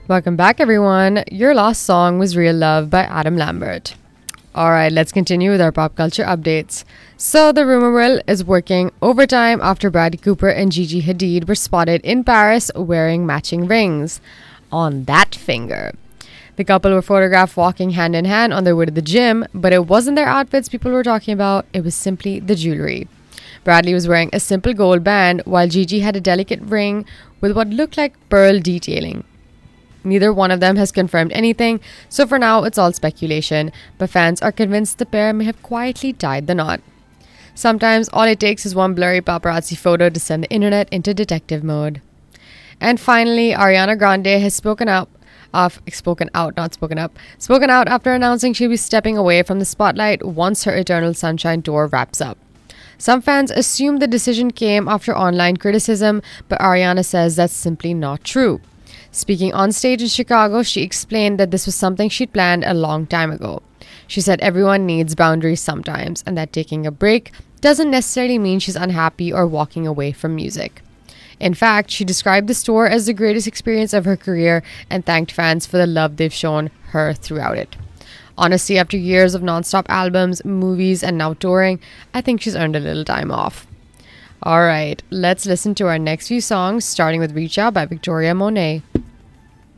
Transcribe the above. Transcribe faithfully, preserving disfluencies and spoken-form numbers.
Welcome back, everyone. Your last song was Real Love by Adam Lambert. Alright, let's continue with our pop culture updates. So, the rumor mill is working overtime after Bradley Cooper and Gigi Hadid were spotted in Paris wearing matching rings on that finger. The couple were photographed walking hand in hand on their way to the gym, but it wasn't their outfits people were talking about, it was simply the jewelry. Bradley was wearing a simple gold band, while Gigi had a delicate ring with what looked like pearl detailing. Neither one of them has confirmed anything, so for now it's all speculation, but fans are convinced the pair may have quietly tied the knot. Sometimes all it takes is one blurry paparazzi photo to send the internet into detective mode. And finally, Ariana Grande has spoken up Of, spoken out, not spoken up, spoken out after announcing she'll be stepping away from the spotlight once her Eternal Sunshine tour wraps up. Some fans assume the decision came after online criticism, but Ariana says that's simply not true. Speaking on stage in Chicago, she explained that this was something she'd planned a long time ago. She said everyone needs boundaries sometimes, and that taking a break doesn't necessarily mean she's unhappy or walking away from music. In fact, she described this tour as the greatest experience of her career and thanked fans for the love they've shown her throughout it. Honestly, after years of non-stop albums, movies, and now touring, I think she's earned a little time off. Alright, let's listen to our next few songs, starting with Reach Out by Victoria Monet.